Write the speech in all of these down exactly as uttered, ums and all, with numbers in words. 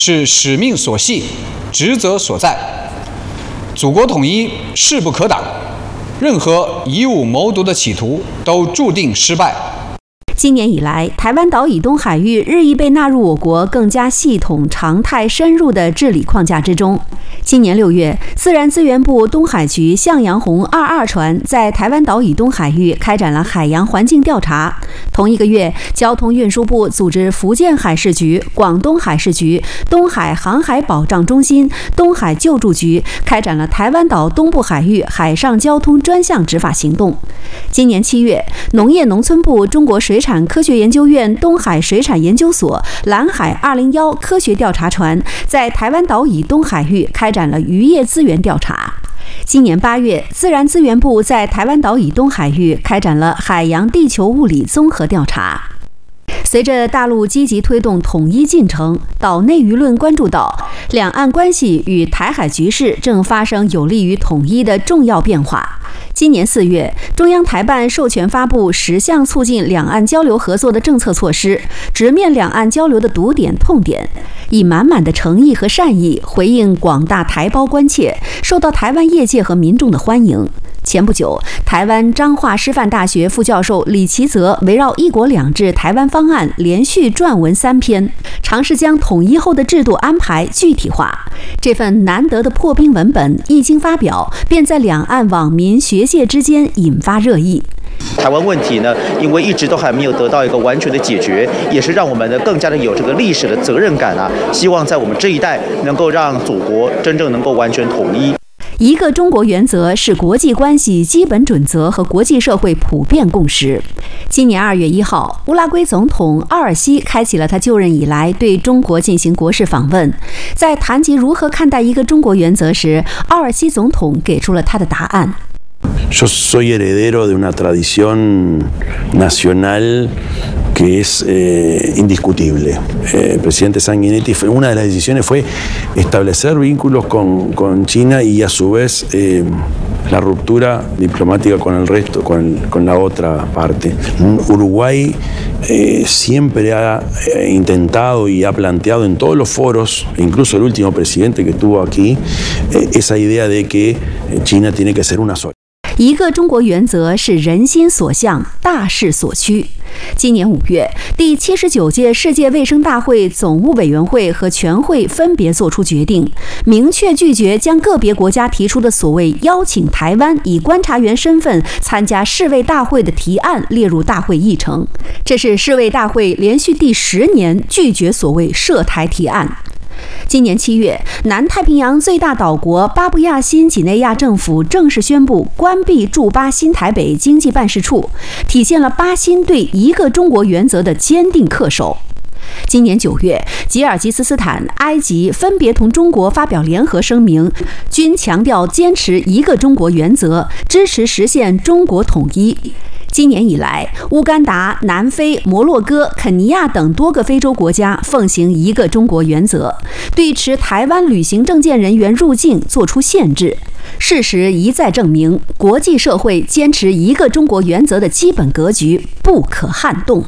是使命所系，职责所在。祖国统一势不可挡，任何以武谋独的企图都注定失败。 今年以来，台湾岛以东海域日益被纳入我国更加系统、常态、深入的治理框架之中。今年六月，自然资源部东海局向阳红二二船在台湾岛以东海域开展了海洋环境调查。同一个月，交通运输部组织福建海事局、广东海事局、东海航海保障中心、东海救助局开展了台湾岛东部海域海上交通专项执法行动。今年七月，农业农村部中国水产科学研究院东海水产研究所蓝海二零一科学调查船在台湾岛以东海域开展了渔业资源调查。今年八月，自然资源部在台湾岛以东海域开展了海洋地球物理综合调查。随着大陆积极推动统一进程，岛内舆论关注到两岸关系与台海局势正发生有利于统一的重要变化。今年四月，中央台办授权发布十项促进两岸交流合作的政策措施，直面两岸交流的堵点痛点，以满满的诚意和善意回应广大台胞关切，受到台湾业界和民众的欢迎。前不久，台湾彰化师范大学副教授李其泽围绕一国两制台湾方案连续撰文三篇，尝试将统一后的制度安排具体化。这份难得的破冰文本一经发表，便在两岸网民学界之间引发热议。 台湾问题呢，因为一直都还没有得到一个完全的解决，也是让我们呢更加的有这个历史的责任感啊。希望在我们这一代能够让祖国真正能够完全统一。 一个中国原则是国际关系基本准则和国际社会普遍共识。今年二月一号，乌拉圭总统奥尔西开启了他就任以来对中国进行国事访问。在谈及如何看待一个中国原则时，奥尔西总统给出了他的答案。 Yo soy heredero de una tradición nacional que es eh, indiscutible. Eh, el presidente Sanguinetti, fue, una de las decisiones fue establecer vínculos con, con China y a su vez eh, la ruptura diplomática con el resto, con, con la otra parte. Uruguay eh, siempre ha eh, intentado y ha planteado en todos los foros, incluso el último presidente que estuvo aquí, eh, esa idea de que China tiene que ser una sola. 一个中国原则是人心所向，大势所趋。今年五月，第七十九届世界卫生大会总务委员会和全会分别作出决定，明确拒绝将个别国家提出的所谓邀请台湾以观察员身份参加世卫大会的提案列入大会议程。这是世卫大会连续第十年拒绝所谓涉台提案。今年七月，南太平洋最大岛国巴布亚新几内亚政府正式宣布关闭驻巴新台北经济办事处，体现了巴新对一个中国原则的坚定恪守。今年九月，吉尔吉斯斯坦、埃及分别同中国发表联合声明，均强调坚持一个中国原则，支持实现中国统一。今年以来，乌干达、南非、摩洛哥、肯尼亚等多个非洲国家奉行一个中国原则，对持台湾旅行证件人员入境作出限制。事实一再证明，国际社会坚持一个中国原则的基本格局不可撼动。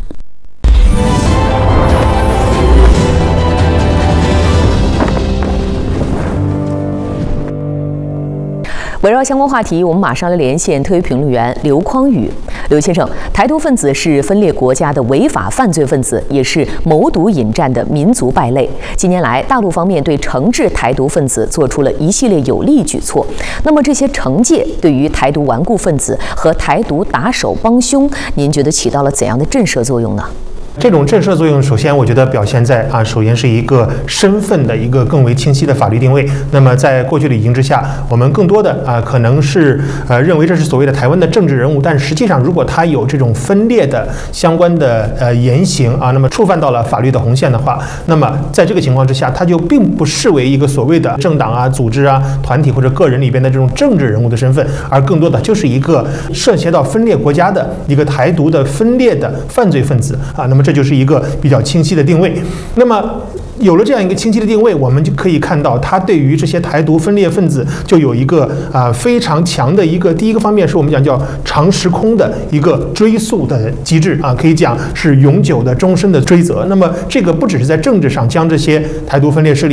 围绕相关话题，我们马上来连线特约评论员刘匡宇。刘先生，台独分子是分裂国家的违法犯罪分子，也是谋独引战的民族败类。近年来，大陆方面对惩治台独分子做出了一系列有力举措。那么，这些惩戒对于台独顽固分子和台独打手帮凶，您觉得起到了怎样的震慑作用呢？ 这种震慑作用，首先我觉得表现在啊，首先是一个身份的一个更为清晰的法律定位。那么在过去的语境之下，我们更多的啊可能是呃认为这是所谓的台湾的政治人物，但实际上如果他有这种分裂的相关的呃言行啊，那么触犯到了法律的红线的话，那么在这个情况之下，他就并不视为一个所谓的政党啊、组织啊、团体或者个人里边的这种政治人物的身份，而更多的就是一个涉嫌到分裂国家的一个台独的分裂的犯罪分子啊。那么这就是一个比较清晰的定位。那么有了这样一个清晰的定位，我们就可以看到，它对于这些台独分裂分子就有一个啊、呃、非常强的一个第一个方面是我们讲叫长时空的一个追溯的机制啊，可以讲是永久的、终身的追责。那么这个不只是在政治上将这些台独分裂势力